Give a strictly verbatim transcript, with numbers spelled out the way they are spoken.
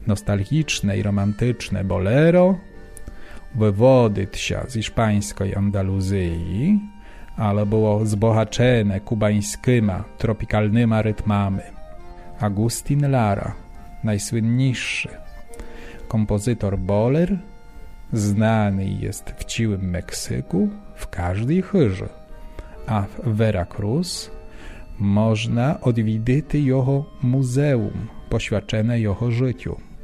nostalgiczne i romantyczne bolero wywodzi się z hiszpańskiej Andaluzji, ale było zbohaczone kubańskimi, tropikalnymi rytmami. Agustin Lara, najsłynniejszy kompozytor boler, znany jest w całym Meksyku, w każdej chyrze, a w Veracruz można odwiedzić jego muzeum poświęcone jego życiu.